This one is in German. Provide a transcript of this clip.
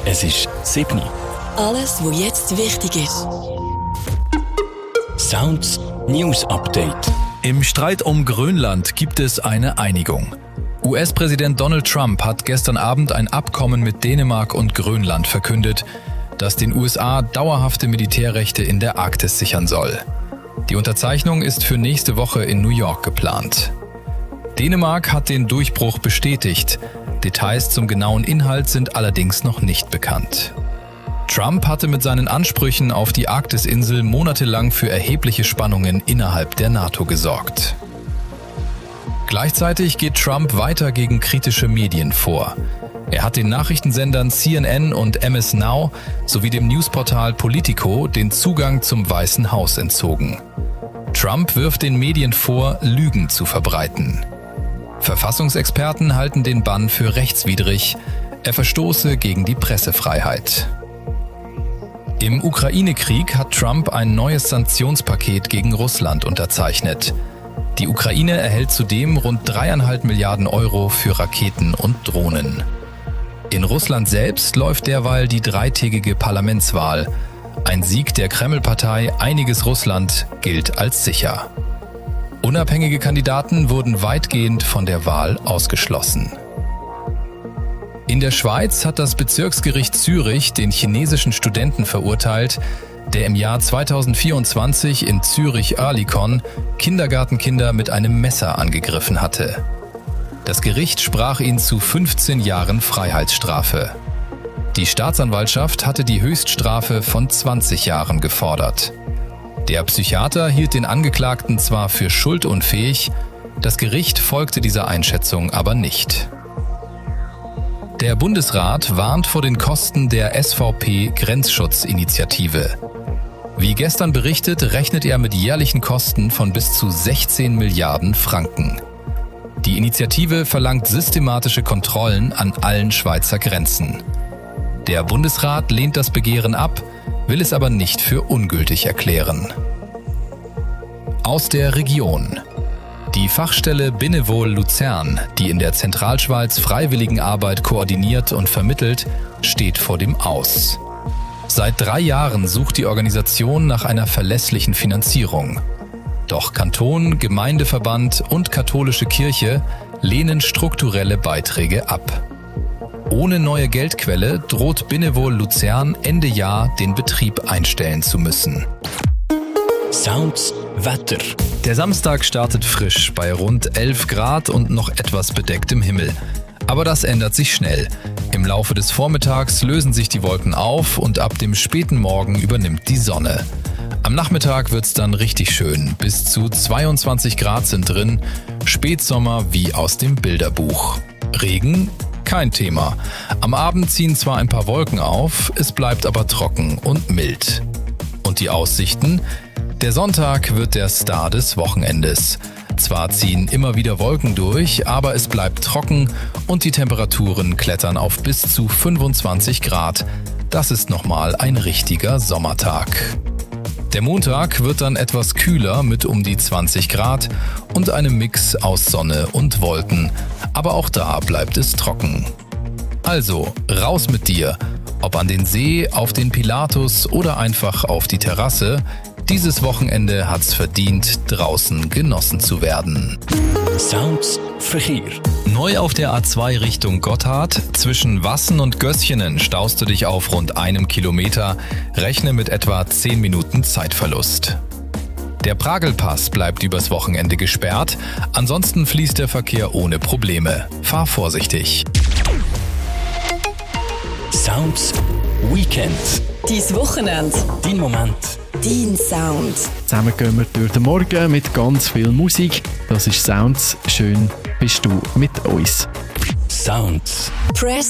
Es ist 7 Uhr. Alles, was jetzt wichtig ist. Sounds News Update. Im Streit um Grönland gibt es eine Einigung. US-Präsident Donald Trump hat gestern Abend ein Abkommen mit Dänemark und Grönland verkündet, das den USA dauerhafte Militärrechte in der Arktis sichern soll. Die Unterzeichnung ist für nächste Woche in New York geplant. Dänemark hat den Durchbruch bestätigt. Details zum genauen Inhalt sind allerdings noch nicht bekannt. Trump hatte mit seinen Ansprüchen auf die Arktisinsel monatelang für erhebliche Spannungen innerhalb der NATO gesorgt. Gleichzeitig geht Trump weiter gegen kritische Medien vor. Er hat den Nachrichtensendern CNN und MS Now sowie dem Newsportal Politico den Zugang zum Weißen Haus entzogen. Trump wirft den Medien vor, Lügen zu verbreiten. Verfassungsexperten halten den Bann für rechtswidrig. Er verstoße gegen die Pressefreiheit. Im Ukraine-Krieg hat Trump ein neues Sanktionspaket gegen Russland unterzeichnet. Die Ukraine erhält zudem rund 3,5 Milliarden Euro für Raketen und Drohnen. In Russland selbst läuft derweil die dreitägige Parlamentswahl. Ein Sieg der Kreml-Partei Einiges Russland gilt als sicher. Unabhängige Kandidaten wurden weitgehend von der Wahl ausgeschlossen. In der Schweiz hat das Bezirksgericht Zürich den chinesischen Studenten verurteilt, der im Jahr 2024 in Zürich-Oerlikon Kindergartenkinder mit einem Messer angegriffen hatte. Das Gericht sprach ihn zu 15 Jahren Freiheitsstrafe. Die Staatsanwaltschaft hatte die Höchststrafe von 20 Jahren gefordert. Der Psychiater hielt den Angeklagten zwar für schuldunfähig, das Gericht folgte dieser Einschätzung aber nicht. Der Bundesrat warnt vor den Kosten der SVP-Grenzschutzinitiative. Wie gestern berichtet, rechnet er mit jährlichen Kosten von bis zu 16 Milliarden Franken. Die Initiative verlangt systematische Kontrollen an allen Schweizer Grenzen. Der Bundesrat lehnt das Begehren ab, will es aber nicht für ungültig erklären. Aus der Region. Die Fachstelle Benevol Luzern, die in der Zentralschweiz Freiwilligenarbeit koordiniert und vermittelt, steht vor dem Aus. Seit 3 Jahren sucht die Organisation nach einer verlässlichen Finanzierung. Doch Kanton, Gemeindeverband und katholische Kirche lehnen strukturelle Beiträge ab. Ohne neue Geldquelle droht Benevol Luzern Ende Jahr den Betrieb einstellen zu müssen. Sounds Wetter. Der Samstag startet frisch bei rund 11 Grad und noch etwas bedecktem Himmel. Aber das ändert sich schnell. Im Laufe des Vormittags lösen sich die Wolken auf und ab dem späten Morgen übernimmt die Sonne. Am Nachmittag wird's dann richtig schön. Bis zu 22 Grad sind drin. Spätsommer wie aus dem Bilderbuch. Regen? Kein Thema. Am Abend ziehen zwar ein paar Wolken auf, es bleibt aber trocken und mild. Und die Aussichten? Der Sonntag wird der Star des Wochenendes. Zwar ziehen immer wieder Wolken durch, aber es bleibt trocken und die Temperaturen klettern auf bis zu 25 Grad. Das ist nochmal ein richtiger Sommertag. Der Montag wird dann etwas kühler mit um die 20 Grad und einem Mix aus Sonne und Wolken. Aber auch da bleibt es trocken. Also, raus mit dir. Ob an den See, auf den Pilatus oder einfach auf die Terrasse. Dieses Wochenende hat's verdient, draußen genossen zu werden. Sounds Verkehr. Neu auf der A2 Richtung Gotthard. Zwischen Wassen und Gößchenen staust du dich auf rund 1 Kilometer. Rechne mit etwa 10 Minuten Zeitverlust. Der Pragelpass bleibt übers Wochenende gesperrt. Ansonsten fließt der Verkehr ohne Probleme. Fahr vorsichtig. Sounds Weekend. Dein Wochenende. Dein Moment. Dein Sound. Zusammen gehen wir durch den Morgen mit ganz viel Musik. Das ist Sounds. Schön bist du mit uns. Sounds. Press